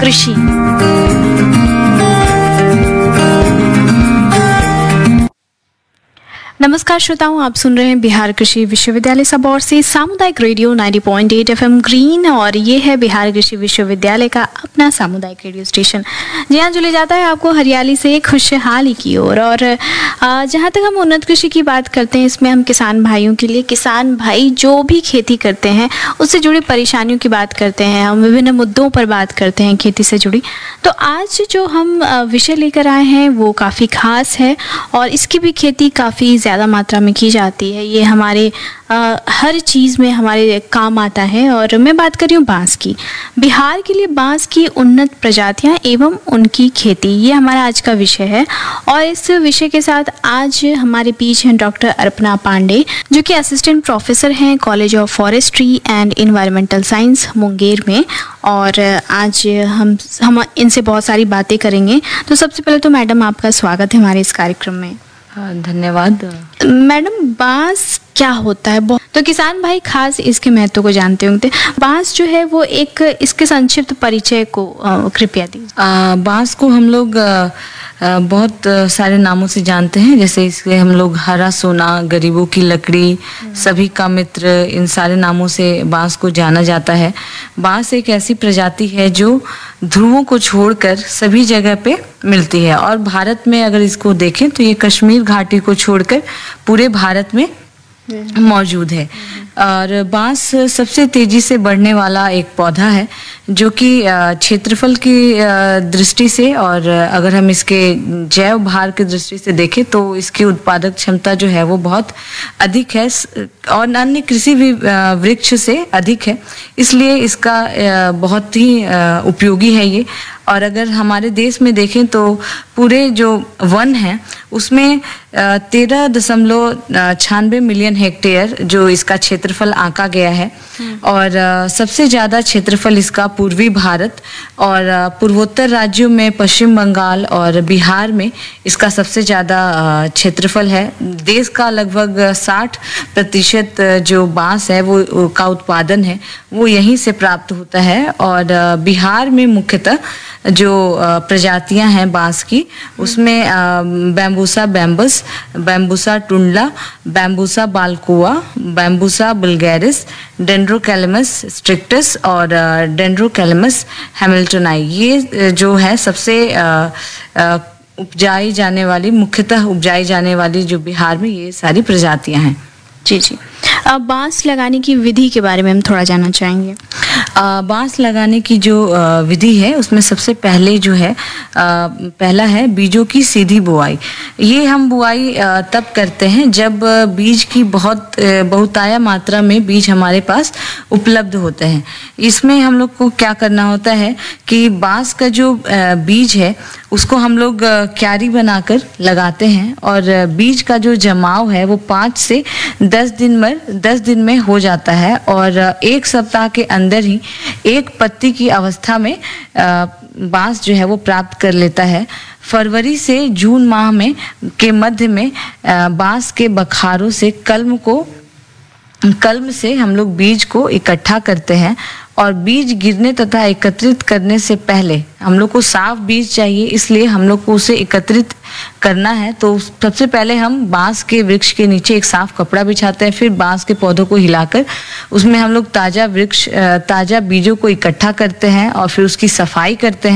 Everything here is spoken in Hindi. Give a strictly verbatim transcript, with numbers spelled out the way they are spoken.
कृषि। नमस्कार श्रोताओं, आप सुन रहे हैं बिहार कृषि विश्वविद्यालय सबौर से सामुदायिक रेडियो नब्बे पॉइंट आठ एफएम ग्रीन, और ये है बिहार कृषि विश्वविद्यालय का अपना सामुदायिक रेडियो स्टेशन, जहाँ जो ले जाता है आपको हरियाली से खुशहाली की ओर। और, और जहाँ तक हम उन्नत कृषि की बात करते हैं, इसमें हम किसान भाइयों के लिए, किसान भाई जो भी खेती करते हैं उससे जुड़ी परेशानियों की बात करते हैं, हम विभिन्न मुद्दों पर बात करते हैं खेती से जुड़ी। तो आज जो हम विषय लेकर आए हैं वो काफ़ी खास है और इसकी भी खेती काफ़ी ज़्यादा मात्रा में की जाती है। ये हमारे आ, हर चीज़ में हमारे काम आता है, और मैं बात कर रही हूँ बांस की। बिहार के लिए बांस की उन्नत प्रजातियाँ एवं उनकी खेती, ये हमारा आज का विषय है। और इस विषय के साथ आज हमारे बीच हैं डॉक्टर अर्पणा पांडे, जो कि असिस्टेंट प्रोफेसर हैं college of forestry and environmental science Munger में। और आज हम हम इनसे बहुत सारी बातें करेंगे। तो सबसे पहले तो मैडम, आपका स्वागत है हमारे इस कार्यक्रम में। धन्यवाद मैडम। बांस क्या होता है? तो किसान भाई खास इसके महत्व को जानते होंगे। बांस जो है वो एक, इसके संक्षिप्त परिचय को कृपया दीजिए। बांस को हम लोग आ, आ, बहुत सारे नामों से जानते हैं, जैसे इसके हम लोग हरा सोना, गरीबों की लकड़ी, सभी का मित्र, इन सारे नामों से बांस को जाना जाता है। बांस एक ऐसी प्रजाति है जो ध्रुवों को छोड़कर सभी जगह पे मिलती है, और भारत में अगर इसको देखें तो ये कश्मीर घाटी को छोड़कर पूरे भारत में मौजूद है। और बांस सबसे तेजी से बढ़ने वाला एक पौधा है, जो कि क्षेत्रफल की दृष्टि से, और अगर हम इसके जैव भार की दृष्टि से देखें तो इसकी उत्पादक क्षमता जो है वो बहुत अधिक है और अन्य किसी भी वृक्ष से अधिक है, इसलिए इसका बहुत ही उपयोगी है ये। और अगर हमारे देश में देखें तो पूरे जो वन है उसमें तेरह दशमलव छियानवे मिलियन हेक्टेयर जो इसका क्षेत्रफल आंका गया है, और सबसे ज़्यादा क्षेत्रफल इसका पूर्वी भारत और पूर्वोत्तर राज्यों में पश्चिम बंगाल और बिहार में इसका सबसे ज़्यादा क्षेत्रफल है। देश का लगभग साठ प्रतिशत जो बांस है वो का उत्पादन है वो यहीं से प्राप्त होता है। और बिहार में मुख्यतः जो प्रजातियां हैं बांस की, उसमें बैम्बूसा बैम्बस, बैम्बूसा टुंडला, बैम्बूसा बालकोआ, बैम्बूसा बुल्गैरिस, डेंड्रोकैलेमस स्ट्रिक्टस और डेंड्रोकैलेमस हैमिल्टोनाई, ये जो है सबसे उपजाई जाने वाली, मुख्यतः उपजाई जाने वाली जो बिहार में ये सारी प्रजातियां हैं। जी जी। अब बांस लगाने की विधि के बारे में हम थोड़ा जानना चाहेंगे। बांस लगाने की जो विधि है उसमें सबसे पहले जो है, आ, पहला है बीजों की सीधी बुआई। ये हम बुआई तब करते हैं जब बीज की बहुत बहुताया मात्रा में बीज हमारे पास उपलब्ध होते हैं। इसमें हम लोग को क्या करना होता है कि बांस का जो बीज है उसको हम लोग क्यारी बनाकर लगाते हैं, और बीज का जो जमाव है वो पाँच से दस दिन में दस दिन में हो जाता है, और एक सप्ताह के अंदर ही एक पत्ती की अवस्था में बांस जो है वो प्राप्त कर लेता है। फरवरी से जून माह में के मध्य में बांस के बखारों से कलम को कलम से हम लोग बीज को इकट्ठा करते हैं, और बीज गिरने तथा एकत्रित करने से पहले हम लोग को साफ बीज चाहिए, इसलिए हम लोग को उसे एकत्रित करना है। तो सबसे पहले हम बांस के वृक्ष के नीचे एक साफ कपड़ा बिछाते हैं, फिर बांस के पौधों को हिलाकर उसमें हम लोग ताजा वृक्ष ताजा बीजों को इकट्ठा करते हैं और फिर उसकी सफाई करते हैं।